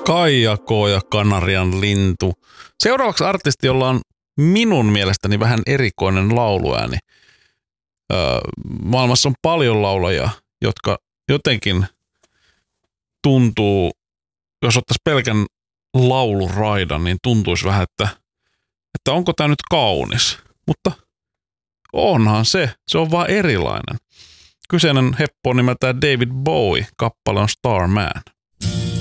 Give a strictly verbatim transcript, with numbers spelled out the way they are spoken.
Kaija K. ja Kanarian lintu. Seuraavaksi artisti, jolla on minun mielestäni vähän erikoinen lauluääni. Öö, maailmassa on paljon laulajia, jotka jotenkin tuntuu, jos ottaisi pelkän lauluraidan, niin tuntuisi vähän, että, että onko tämä nyt kaunis. Mutta onhan se, se on vaan erilainen. Kyseinen heppo on nimeltään David Bowie, kappale on Starman.